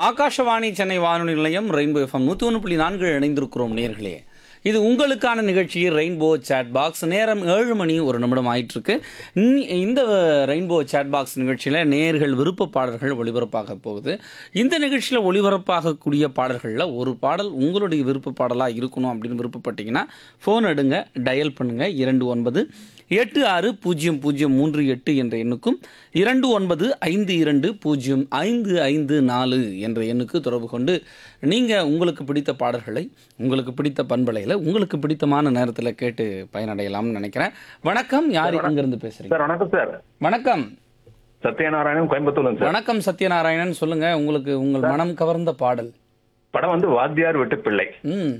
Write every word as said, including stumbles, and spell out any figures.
ஆகாஷவாணி சென்னை வானொலி நிலையம் rainbow FM நூற்றி ஒன்று புள்ளி நான்கு இணைந்திருக்கிறோம் நேர்களே. இது உங்களுக்கான நிகழ்ச்சி ரெயின்போ சேட் பாக்ஸ். நேரம் ஏழு மணி ஒரு நிமிடம் ஆயிட்டிருக்கு. இந்த ரெயின்போ சேட் பாக்ஸ் நிகழ்ச்சியில் நேர்கள் விருப்ப பாடல்கள் ஒளிபரப்பாக போகுது. இந்த நிகழ்ச்சியில் ஒளிபரப்பாகக்கூடிய பாடல்களில் ஒரு பாடல் உங்களுடைய விருப்ப பாடலாக இருக்கணும் அப்படின்னு விருப்பப்பட்டீங்கன்னா ஃபோன் எடுங்க, டயல் பண்ணுங்கள். இரண்டு ஒன்பது எட்டு ஆறு பூஜ்ஜியம் பூஜ்ஜியம் மூன்று எட்டு என்ற எண்ணுக்கும் இரண்டு ஒன்பது ஐந்து இரண்டு பூஜ்ஜியம் ஐந்து ஐந்து நாலு என்ற எண்ணுக்கு தொடர்பு கொண்டு நீங்கள் உங்களுக்கு பிடித்த பாடல்களை உங்களுக்கு பிடித்த பண்பலையில் உங்களுக்கு பிடித்தமான நேரத்தில் கேட்டு பயனடையலாம்னு நினைக்கிறேன். வணக்கம், யார் இங்கிருந்து பேசுறீங்க? சார் வணக்கம் சார். வணக்கம், சத்யநாராயணன், கோயம்புத்தூர் சார். வணக்கம் சத்யநாராயணன், சொல்லுங்க உங்களுக்கு உங்கள் மனம் கவர்ந்த பாடல். படம் வந்து வாத்தியார் வெட்டு பிள்ளை. ம்